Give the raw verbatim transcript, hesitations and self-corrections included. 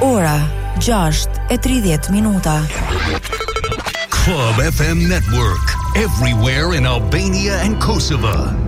Ora gjashtë e tridhjetë minuta. Club F M Network, everywhere in Albania and Kosovo.